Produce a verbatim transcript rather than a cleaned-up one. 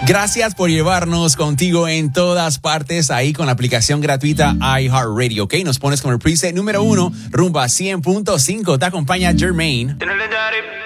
Gracias por llevarnos contigo en todas partes ahí con la aplicación gratuita iHeartRadio, ¿ok? Nos pones como el preset número uno, rumba cien punto cinco. Te acompaña Jermaine.